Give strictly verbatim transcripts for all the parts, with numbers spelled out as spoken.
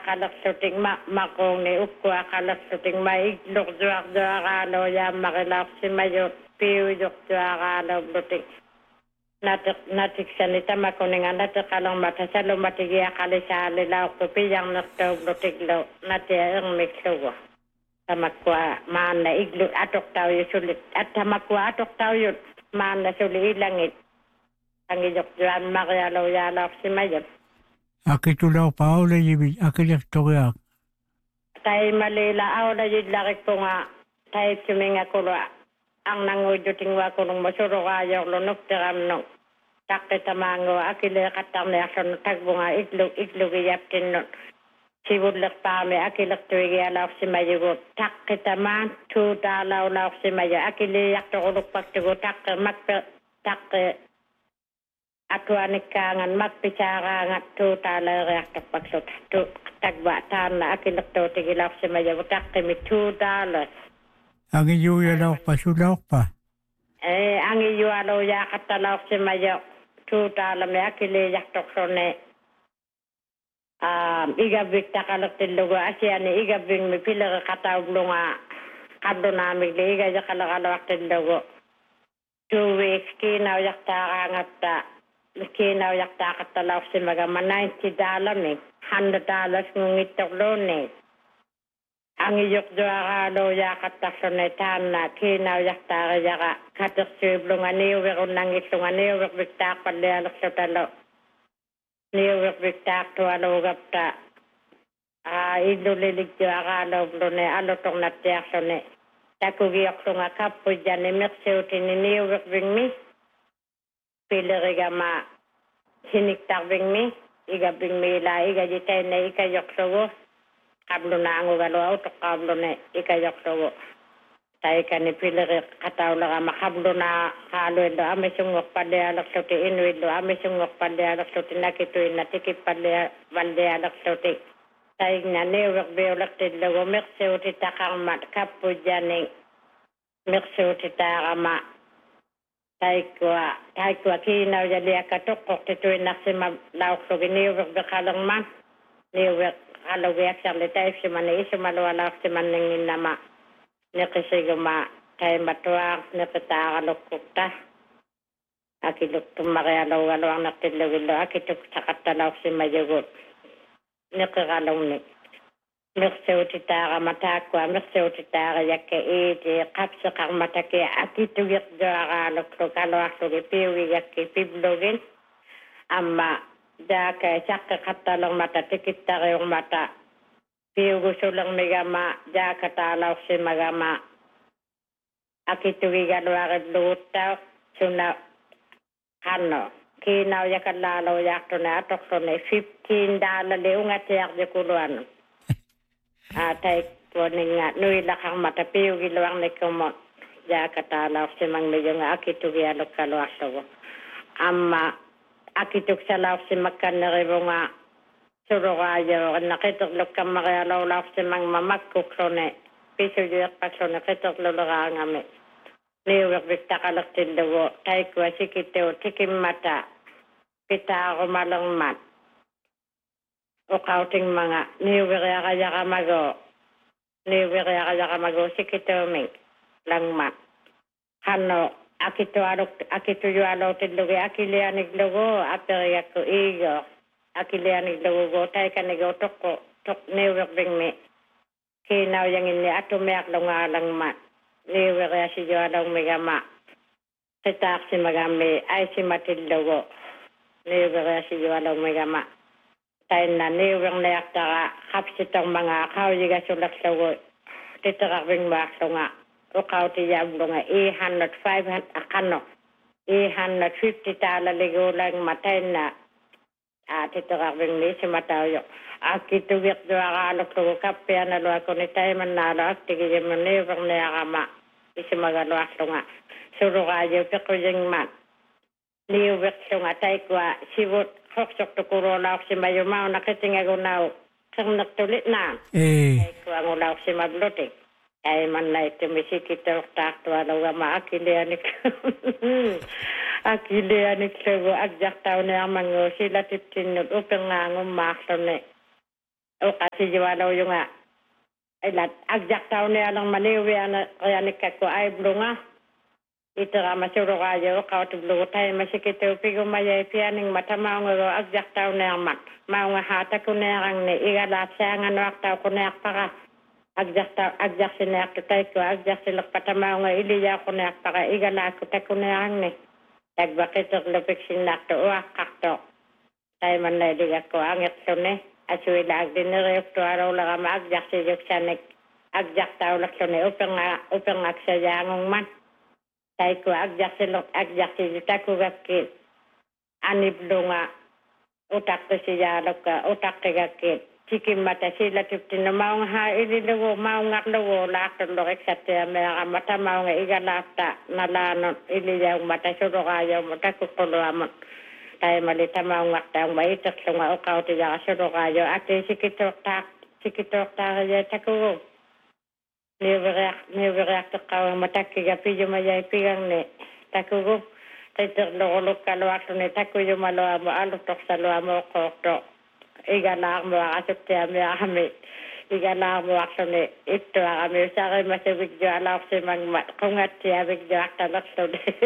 kalaksuting ma makong ni ukwa kalaksuting maiglok juak juakalo ya makilak si mayo piu juk juakalo butik natik natik sanita makuningan natik kalong mata sa lumatigi akali sa alilaw kupi yang naktaw butik lo natik ang miksuwa tamakwa maan na iglo atok tao yu sulit at tamakwa atok tao yu maan na sulit ilangit ang ijok juan makiyalaw yalaw si mayo. Akitulaw pa ako na yun, akilik to kaya. Tayo malila ako na yun lakit ko nga, tayo suminga ko lo, ang nangujuting wa ko nung masuro kayo, lunok tiram nung, takit tamango, akilik katang na aso tagbo nga, itlog, itlog iyaptin nun. Sibudlak pa kami, akilik tuwigi alaw si mayo, takit taman, tuta alaw alaw si mayo, akilik yak to kulok pagtugo, takit makpe, takit, atuanik kangan magpicara nga tu tala reak paksot tu tagba tan na akilak to tigilak si maya butak kami two dollars. Ang iyo yalaw pa sulak pa. Eh ang iyo alo ya katalak si maya two dollars me akili yak toksone. Um igabik takalak tilugo asyani igabing mi pilar katawlunga kaddo namig liga yakalak tilugo. Two weeks kinaw yak takangat Kinaw yak takatalaw si magama ninety dollars ni, one hundred dollars ng itok loan ni. Ang iyok doa ka lo yakat taksonetan na kinaw yak takayaka katok siblo nga niwek unang ito nga niwek biktak palialok sa talo. Niwek biktak to alo gapta. Ah, ilulilig doa ka lo blo ni alotong natiyak so ni. Takugiyok so nga kapo dyan ni Mexiuti ni niwek bing mi. Piliriga ma siniktak bing mi, iga bing mi la, iga jitay na ika yoksogo, kablo na ang ugalo auto, kablo na ika yoksogo. Tayo ka ni pilirig kataw lang ama, kablo na kalo ilo, ame sungok pali alak suti inu ilo, ame sungok pali alak suti nakituin na tikip pali alak suti. Tayo na niwak biolak tidlogo, mikse uti takang mat, kapo dyaning, mikse uti takang mat. Taikwa, taikwa kinaw jadi akatok kok tituin naksima lauk so giniwak bekalang man. Niwak kalau wiak sarli tayo si mani isu malwa lauk si maningin nama. Nikisiguma tayo matuak nikita kalukukta. Akiluk tumakayalaw galawang naktilawilo akituk sakata lauk si mayagot. Nikikalong nik. Mekseuti tara matakwa, mekseuti tara yake iti, kapsa kang matake, akitu yak jara loklo kalo aklo piwi yake piblogin, amma jaka sakka katalong mata tikit tara yung mata, piugo sulang megama, jaka talaw si magama, akitu gigalo akad lutaw, suna kano, kinaw yakalalaw yakto na atok so na fifteen dollars leong at yak di kuluan. Atay ko nga nui lakang matapiw gilawang ni kumot ya katalaw si mang medyo nga akitu gialok kalwaso amma akituk salaw si makan na ribo nga surugayo nakitok lok ka makayalaw law si mang mamakuk so ne piso yuyak pa so nakitok lulaga nga me niwak bikta kalak tindawo tay ko sikito tikim mata pita ako malang mat o kauting mga niwira kaya ka mago niwira kaya ka mago sikito ming lang mat hano akito alok akito yu alo tidlogo akilianig logo aperiya ko iyo akilianig logo go tay ka nigo toko tok niwira bing me kinaw yang ini atumeak lo nga lang mat niwira si yu along megama sitak si magami ay si matidlogo niwira si yu along megama tayo na niwang na yaktara kapsitang mga kauliga sulak sa wo titarakbing makso nga o kau tiyablo nga eight hundred five hundred akano eight hundred fifty tala ligo lang matay na at titarakbing ni si matayo akitugik doa ka alok to kapya na lo ako ni tayo man nalo aktigil mo niwang na yakama isi magaluak so nga suru kayo peko yung mat niwak so nga tayo kwa sibot hoksok to kurolaw si mayumaw nakitingago na kang nagtulit na. Eh. Ay ko ang ulaw si mablutik. Ay man na ito misikito takto alaw nga maakilianik. Akilianik sa go agjak tao na ang mga sila tipsinod upang nga ngumakto ni. o kasi jiwalo yung nga ilat agjak taon niya lang maniwi ana kaya nikako ay blunga ito ka masuro kayo ka tublo tayo masikito pigo maya pianing mata mau nga agjak taon niya mat mau nga hata ko niya ang ni igalat siya nga nuak taw ko niya para agjak taw agjak sinak tayo ko agjak silak patamau nga iliya ko niya para igalat ko tayo ko niya ang ni tagbakitok lupik sinak to uak kakto tayo man na iliya ko ang ito ni asuila agdinirek to araw lang ama agjak siyok siyanik agjak taw lak siya ni upang upang aksayangong man tayo ko agjak silok agjak siyok tayo ko gakit aniblo nga utak ko siya ka utak ko gakit sikim mata sila tiptin na maong ha ililuwo maong ngakluwo lakon lokik sa tiya mga mata maong nga igalata nalanon iliyaw mata surukayaw mata kukuluamon tayo malita maong ngaktaong maitak sunga ukaw tiya ka surukayaw ati sikitok tak sikitok tak kaya takuwo niwirak niwirak takaw mata kigapi yumayay pigang ni takuwo tayo lokolok kalwak ni takuyo malawa mo alutok sa luwa mo kokto iganak mo akasok tiya mo kami iganak mo akasok ito kami sa akin masibig jo alak si mga kungat tiya big jo aktalak so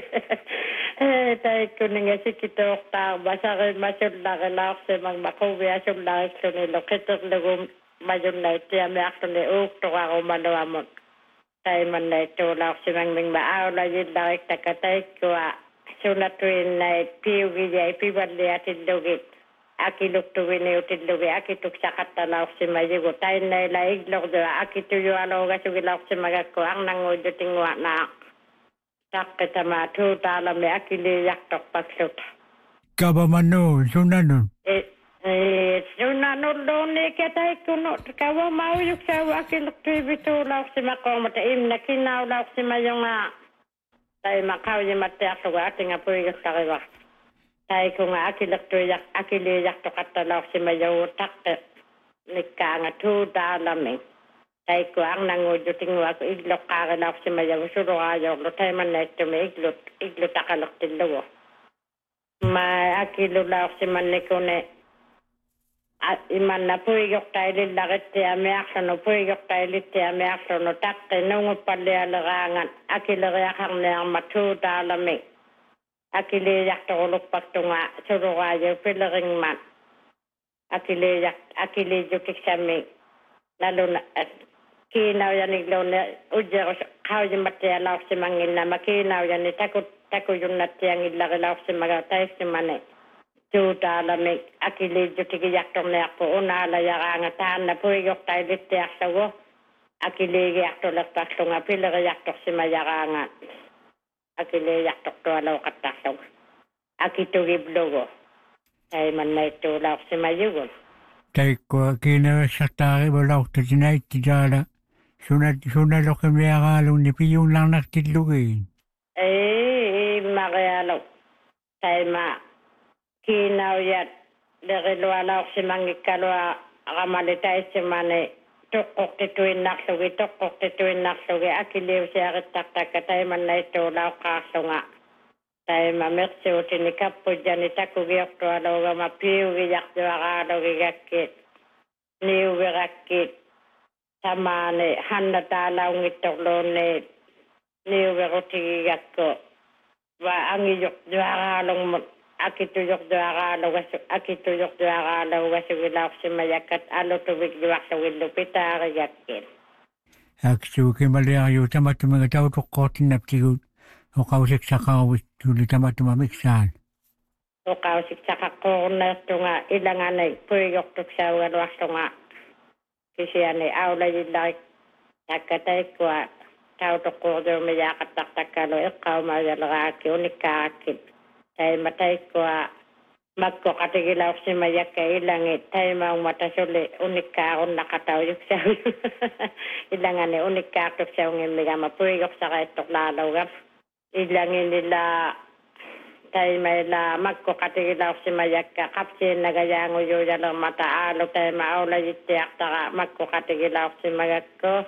tayo ko nga si kitok tao basa akin masulak alak si mga makuwi asulak so nilo kitok lago mayon na tiya mo akasok ni uktok ako malawa mo tayo man na ito alak si mga mga maaw na yun lakik takatay ko sunatuin na piugi jay pibali atin lugit aki luktu wini utit lugi aki tuk sakata lauk si majigo tayo na ilaig luk doa aki tuyo alo ga sugi lauk si magako ang nangujo tingwa na sakita matu talame aki liyak tok paksut Kabamano, sunanon. eh eh sunanon loni ketay kuno kawa mau yuk sawa aki luktu ibitu lauk si mako mata im na kinaw lauk si mayonga tayo makaw yung matiak suga ati nga puigas takiwa tayo ko nga akilak to yak akiliyak to katalaw si mayaw takte nika nga tu dalaming tayo ko ang nangujo tingwa ko iglok kakalaw si mayaw suro ayaw lo tayo man na ito may iglot iglot akalok tilawo ma akilo law si man niko ne iman na puigok tayo lilakit tiya may aksan no puigok tayo lit tiya may aksan no takte nungo pali alarangan akilariyak ang niyang matu dalaming akili yak tolok paktunga surugayo pilaring man akili yak akili jukik sami lalo na kinaw yan iglaw na ujya kaw yung matya law si mangin na makinaw yan ni takot tako yung natyang ilaki law si magatay si mani tuta lamig akili jukik yak tong na yak po unala yak angatan na puigok tayo lityak sawo akili yak tolok paktunga pilaring yak tok si mayarangan akili yak tok to alaw katasog akito giblogo ay man na ito lauk si mayugon Tayo ko kina sa tari walaw ta tinay tidala. Sunat sunalo kami akalong ni piyong lang naktitlugin. eh makayalaw tayo ma kinaw yat dekilwa lauk si mangikalwa akamalitay si mani tukok tituin naksugi tukok tituin naksugi akiliw siya kitak-tak tayo man na ito lauk kaso nga tayo mamersi uti ni kapo dyan itakugiyok to alaw ga mapiw giyak to akalaw gigakit niw gigakit sama ni handa talaw ngitok lo ni niw giruti gigak ko wa ang iyok to akalong mo akituyok do akalaw akituyok do akalaw gasugilaw si mayakat alo tubig diwak sa wilupita gigakit Aksu kimaliayo tamat mga tao to kotin naptigut. O kausik sa kawit tuli tamat tumamiksan. o kausik sa kakona to nga ilangan ay puyok to sa walwas to nga kasi yan ay awla yung like nakatay ko tao to ko do mayakat taktakalo ikaw mayalaki unikakit tayo matay ko magko katigilaw si mayak kay ilangit tayo maong matasuli unikakon nakataw yung sa ilangan ay unikakot sa yung imiga mapuyok sa kaitok lalaw gap ilangin nila tayo may la magko katigilaw si mayak ka kapsin nagayango yung yalang mataalo tayo maawla yitiyak taka magko katigilaw si mayak ko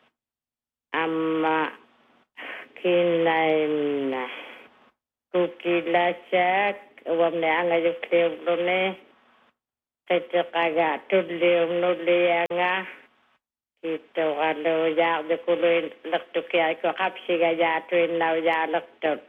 ama kinay na kukilasak uwam na ang ayok tiyoblo ne Tetekaga tulium nulianga. Ito kalau ya de kulo lakto kaya ko kapsiga ya tuin na ya lakto.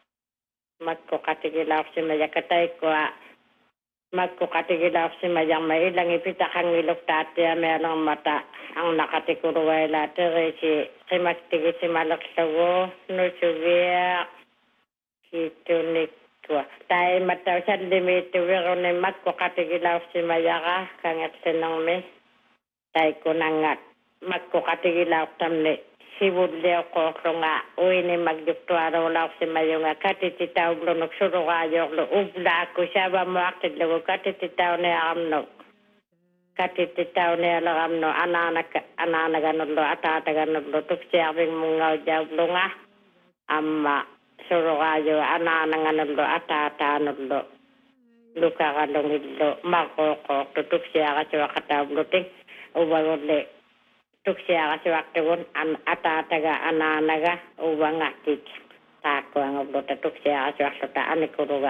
Magko katigilaw si maya katay ko magko katigilaw si maya may ilang ipitakang ilok tati merong mata ang nakatikuruway la tere si kimatigi si malaksawo no suwiya kito ni ko tay mataw sa limito wero ni magko katigilaw si maya ka kangat sinong me tay ko nangat magko katigilaw tamne sibud leo ko nga uy ni magduktuaro law si mayo nga katititaw lo nagsurugayo lo ubla ko siya ba mo akit lo katititaw ni amno katititaw ni amno ananak ananagan lo atatagan lo tuksiyabing mga jawlo nga amma surugayo ananangan lo atatan lo lukagalong ilo makoko tutuksya ka siya kataw lo ting ubagod le tuksya kasi waktu pun an atataga ananaga ubang atik tako ang oblota tuksya kasi waktu ta anikuruga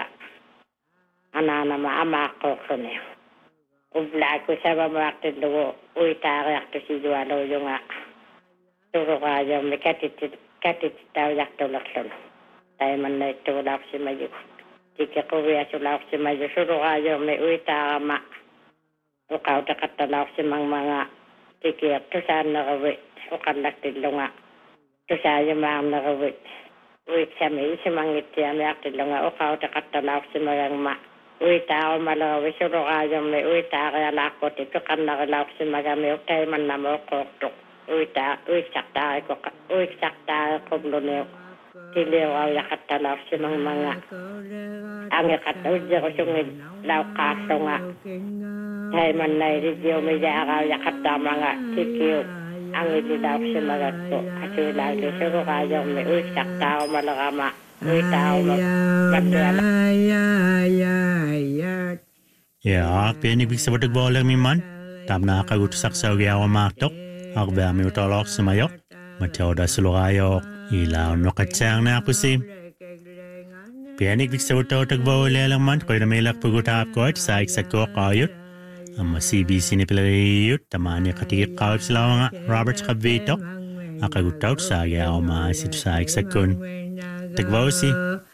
anana ma amako kone ubla ko sa ba waktu do uitara waktu si jualo yung turuga yung mekatit katit taw yakto lakson tay man na ito lak si mayo tika ko wiya so lak si mayo turuga yung may uitara ma ukaw ta katalak si mang mga tikiyap to sa nakawit o kanlaktin nga to sa yung mga nakawit wait sa may si mangit siya may aktin nga o kao takatalaw si magang ma wait ako malawi suro kayong may wait ako kaya lakot ito kan nakalaw si magang may okay man na mo koktok wait ako wait sakta ko wait sakta ko bloneo tiliw ako yakatalaw si mga mga ang yakataw siya ko siyong law kaso nga ay man na iridiyo may ako yakata mga tikiyo ang ililaw si mga to at yung lagi suro kayong may wait sakta ko malakama wait ako magdala Ja, penig big sabadag bolag mi man. Tam na kagutusak sa ugiawa maktok. Akba mi utolok sa mayok. Matyaw da sulukayo. Ilaw no katsang na ako si. Penig big sabadag bolag man. Koy na may lak pagutap ko at sa iksak ko kayot. Ang C B C ni pilariyot. Tamani katigit kawip sila nga Robert Kabito. Akagutaw sa ugiawa maasit sa iksak kun. Tagbaw si.